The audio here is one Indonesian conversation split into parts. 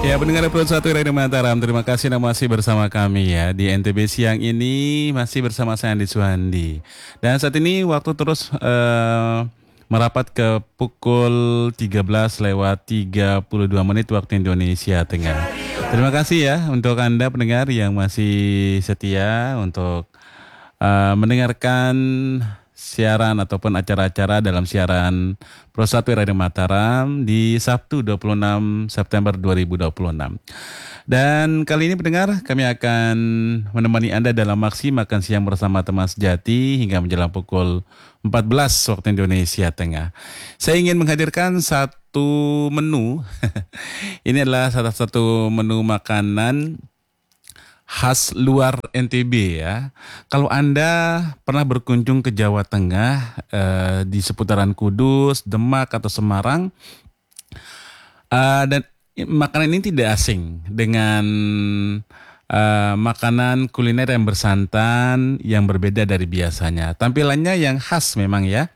Ya, pendengar Pro 1 Radio Mataram, terima kasih Anda masih bersama kami ya di NTB siang ini, masih bersama saya Andi Suhandi. Dan saat ini waktu terus merapat ke pukul 13 lewat 32 menit waktu Indonesia Tengah. Terima kasih ya untuk Anda pendengar yang masih setia untuk mendengarkan siaran ataupun acara-acara dalam siaran Pro 1 Radio Mataram di Sabtu 26 September 2026. Dan kali ini pendengar, kami akan menemani Anda dalam aksi makan siang bersama teman sejati hingga menjelang pukul 14 waktu Indonesia Tengah. Saya ingin menghadirkan satu menu. Ini adalah salah satu menu makanan khas luar NTB ya. Kalau Anda pernah berkunjung ke Jawa Tengah di seputaran Kudus, Demak atau Semarang, dan makanan ini tidak asing dengan makanan kuliner yang bersantan yang berbeda dari biasanya. Tampilannya yang khas memang ya.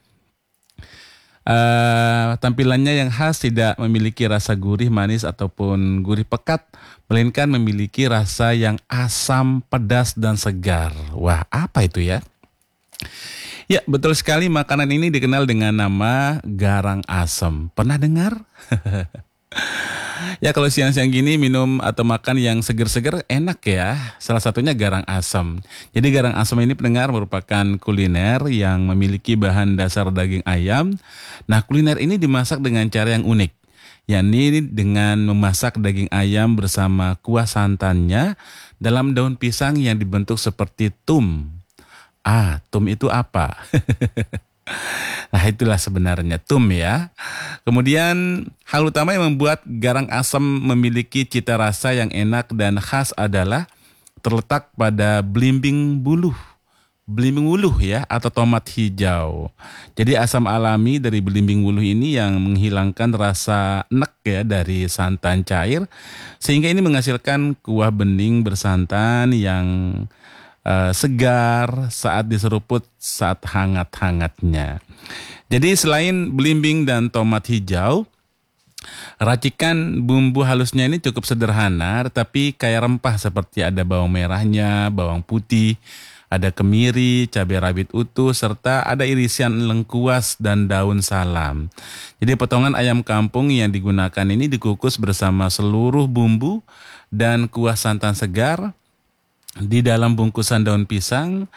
Tampilannya yang khas tidak memiliki rasa gurih, manis ataupun gurih pekat, melainkan memiliki rasa yang asam, pedas dan segar. Wah, apa itu ya? Ya, betul sekali, makanan ini dikenal dengan nama garang asem. Pernah dengar? Ya, kalau siang-siang gini minum atau makan yang seger-seger enak ya. Salah satunya garang asem. Jadi garang asem ini pendengar merupakan kuliner yang memiliki bahan dasar daging ayam. Nah, kuliner ini dimasak dengan cara yang unik, yakni dengan memasak daging ayam bersama kuah santannya dalam daun pisang yang dibentuk seperti tum. Tum itu apa? Nah, itulah sebenarnya tum ya. Kemudian hal utama yang membuat garang asem memiliki cita rasa yang enak dan khas adalah terletak pada belimbing wuluh ya, atau tomat hijau. Jadi asam alami dari belimbing wuluh ini yang menghilangkan rasa enek ya dari santan cair, sehingga ini menghasilkan kuah bening bersantan yang segar saat diseruput saat hangat-hangatnya. Jadi selain belimbing dan tomat hijau, racikan bumbu halusnya ini cukup sederhana, tetapi kaya rempah seperti ada bawang merahnya, bawang putih, ada kemiri, cabai rawit utuh, serta ada irisan lengkuas dan daun salam. Jadi potongan ayam kampung yang digunakan ini dikukus bersama seluruh bumbu dan kuah santan segar di dalam bungkusan daun pisang.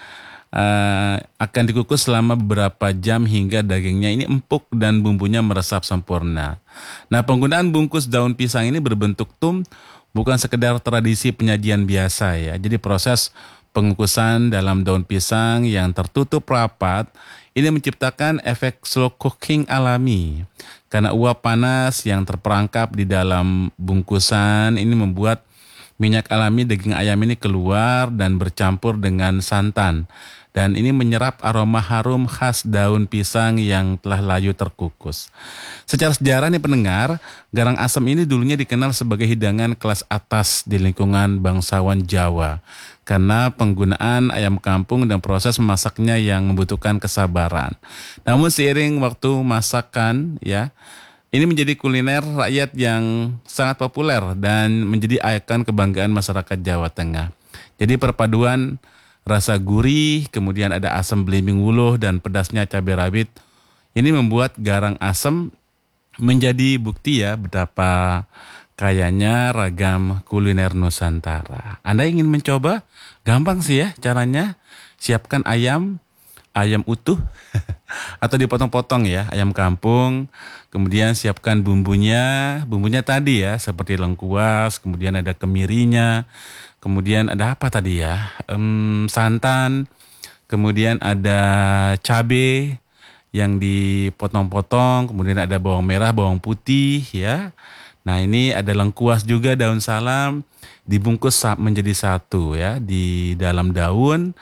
Akan dikukus selama beberapa jam hingga dagingnya ini empuk dan bumbunya meresap sempurna. Nah, penggunaan bungkus daun pisang ini berbentuk tum bukan sekedar tradisi penyajian biasa ya. Jadi proses pengukusan dalam daun pisang yang tertutup rapat ini menciptakan efek slow cooking alami. Karena uap panas yang terperangkap di dalam bungkusan ini membuat minyak alami daging ayam ini keluar dan bercampur dengan santan. Dan ini menyerap aroma harum khas daun pisang yang telah layu terkukus. Secara sejarah nih pendengar, garang asem ini dulunya dikenal sebagai hidangan kelas atas di lingkungan bangsawan Jawa. Karena penggunaan ayam kampung dan proses memasaknya yang membutuhkan kesabaran. Namun seiring waktu masakan ya, ini menjadi kuliner rakyat yang sangat populer dan menjadi ikon kebanggaan masyarakat Jawa Tengah. Jadi perpaduan rasa gurih, kemudian ada asam belimbing wuluh dan pedasnya cabai rawit. Ini membuat garang asem menjadi bukti ya betapa kayanya ragam kuliner Nusantara. Anda ingin mencoba? Gampang sih ya caranya. Siapkan ayam utuh atau dipotong-potong ya, ayam kampung. Kemudian siapkan bumbunya tadi ya, seperti lengkuas, kemudian ada kemirinya, kemudian ada apa tadi ya, santan, kemudian ada cabai yang dipotong-potong, kemudian ada bawang merah, bawang putih ya. Nah, ini ada lengkuas juga, daun salam, dibungkus menjadi satu ya di dalam daun.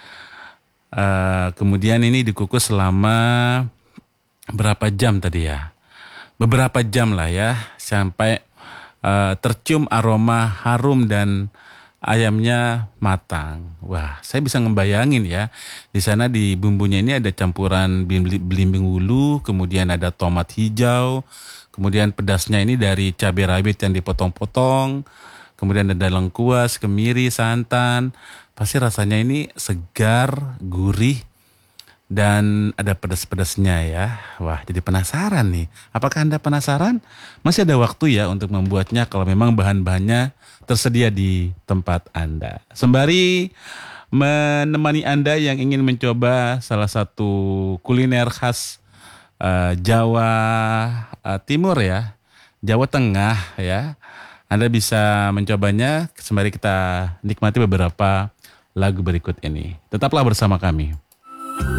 Kemudian ini dikukus selama berapa jam tadi ya? Beberapa jam lah ya, sampai tercium aroma harum dan ayamnya matang. Wah, saya bisa ngebayangin ya. Di sana di bumbunya ini ada campuran belimbing wuluh, kemudian ada tomat hijau, Kemudian pedasnya ini dari cabai rawit yang dipotong-potong. Kemudian ada lengkuas, kemiri, santan. Pasti rasanya ini segar, gurih, dan ada pedas-pedasnya ya. Wah, jadi penasaran nih. Apakah Anda penasaran? Masih ada waktu ya untuk membuatnya kalau memang bahan-bahannya tersedia di tempat Anda. Sembari menemani Anda yang ingin mencoba salah satu kuliner khas Jawa Timur ya, Jawa Tengah ya. Anda bisa mencobanya sembari kita nikmati beberapa lagu berikut ini. Tetaplah bersama kami.